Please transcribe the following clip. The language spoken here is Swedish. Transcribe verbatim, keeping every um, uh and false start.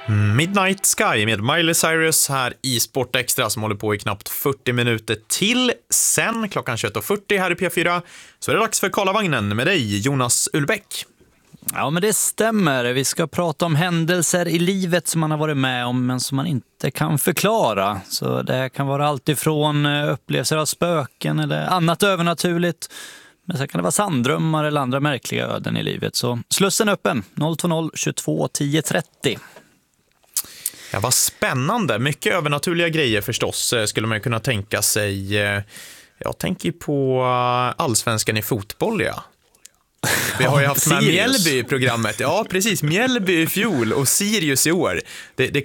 Midnight Sky med Miley Cyrus här i Sport Extra som håller på i knappt fyrtio minuter till. Sen klockan tjugoett och fyrtio här i P fyra så är det dags för Karlavagnen med dig, Jonas Ullbäck. Ja, men det stämmer. Vi ska prata om händelser i livet som man har varit med om men som man inte kan förklara. Så det kan vara allt ifrån upplevelser av spöken eller annat övernaturligt. Men så kan det vara sanddrömmar eller andra märkliga öden i livet. Så slussen öppen noll två noll tjugotvå tio trettio. Ja, vad spännande. Mycket övernaturliga grejer förstås skulle man kunna tänka sig. Jag tänker på allsvenskan i fotboll, ja. Vi har ju haft med Mjällby i programmet. Ja, precis. Mjällby i fjol och Sirius i år. Det, det